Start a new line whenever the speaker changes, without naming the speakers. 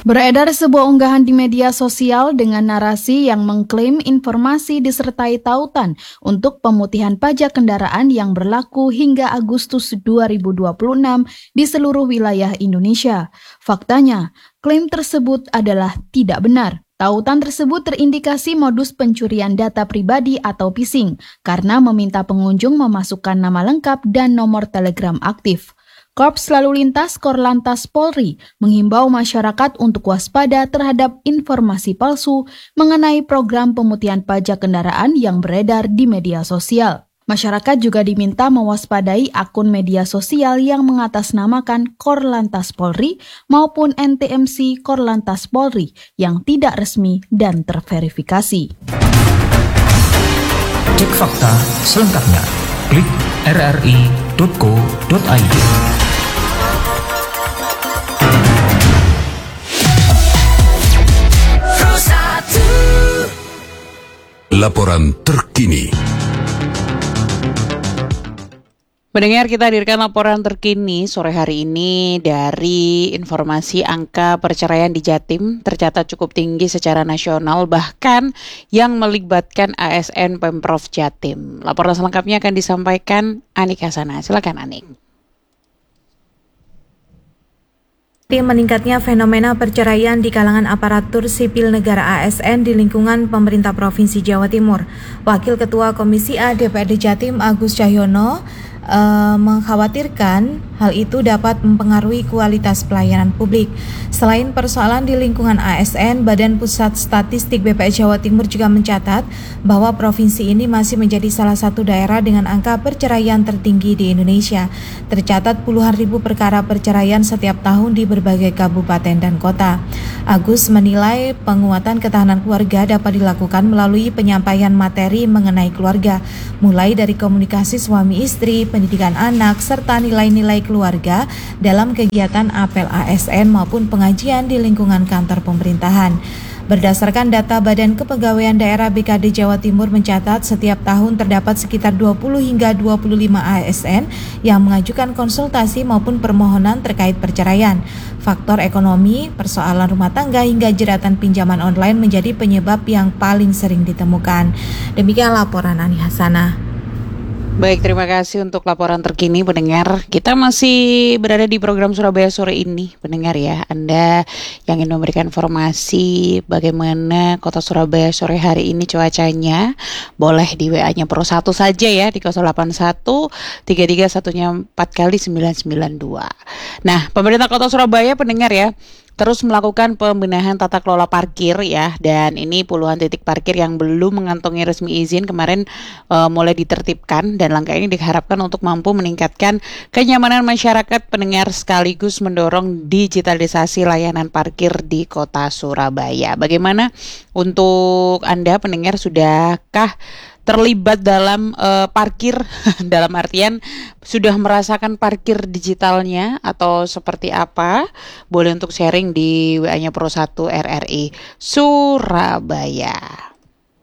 Beredar sebuah unggahan di media sosial dengan narasi yang mengklaim informasi disertai tautan untuk pemutihan pajak kendaraan yang berlaku hingga Agustus 2026 di seluruh wilayah Indonesia. Faktanya, klaim tersebut adalah tidak benar. Tautan tersebut terindikasi modus pencurian data pribadi atau phishing karena meminta pengunjung memasukkan nama lengkap dan nomor telegram aktif. Korps Lalu Lintas Korlantas Polri menghimbau masyarakat untuk waspada terhadap informasi palsu mengenai program pemutihan pajak kendaraan yang beredar di media sosial. Masyarakat juga diminta mewaspadai akun media sosial yang mengatasnamakan Korlantas Polri maupun NTMC Korlantas Polri yang tidak resmi dan terverifikasi.
Cek fakta selengkapnya. Klik rri.co.id.
Laporan terkini.
Pendengar, kita hadirkan laporan terkini sore hari ini dari informasi angka perceraian di Jatim tercatat cukup tinggi secara nasional, bahkan yang melibatkan ASN Pemprov Jatim. Laporan selengkapnya akan disampaikan Anik Hasana. Silakan Anik.
Meningkatnya fenomena perceraian di kalangan aparatur sipil negara ASN di lingkungan pemerintah Provinsi Jawa Timur. Wakil Ketua Komisi A DPRD Jatim Agus Cahyono mengkhawatirkan hal itu dapat mempengaruhi kualitas pelayanan publik. Selain persoalan di lingkungan ASN, Badan Pusat Statistik BPS Jawa Timur juga mencatat bahwa provinsi ini masih menjadi salah satu daerah dengan angka perceraian tertinggi di Indonesia. Tercatat puluhan ribu perkara perceraian setiap tahun di berbagai kabupaten dan kota. Agus menilai penguatan ketahanan keluarga dapat dilakukan melalui penyampaian materi mengenai keluarga, mulai dari komunikasi suami istri, pendidikan anak, serta nilai-nilai keluarga dalam kegiatan apel ASN maupun pengajian di lingkungan kantor pemerintahan. Berdasarkan data Badan Kepegawaian Daerah BKD Jawa Timur mencatat setiap tahun terdapat sekitar 20 hingga 25 ASN yang mengajukan konsultasi maupun permohonan terkait perceraian. Faktor ekonomi, persoalan rumah tangga hingga jeratan pinjaman online menjadi penyebab yang paling sering ditemukan. Demikian laporan Ani Hasanah.
Baik, terima kasih untuk laporan terkini pendengar. Kita masih berada di program Surabaya sore ini, pendengar ya. Anda yang ingin memberikan informasi bagaimana kota Surabaya sore hari ini cuacanya, boleh di WA-nya Pro 1 saja ya di 081 33 4 kali 992. Nah, pemerintah kota Surabaya pendengar ya, terus melakukan pembenahan tata kelola parkir ya, dan ini puluhan titik parkir yang belum mengantongi resmi izin kemarin mulai ditertibkan, dan langkah ini diharapkan untuk mampu meningkatkan kenyamanan masyarakat pendengar sekaligus mendorong digitalisasi layanan parkir di kota Surabaya. Bagaimana untuk Anda pendengar, sudahkah terlibat dalam parkir dalam artian sudah merasakan parkir digitalnya atau seperti apa? Boleh untuk sharing di WA-nya Pro 1 RRI Surabaya.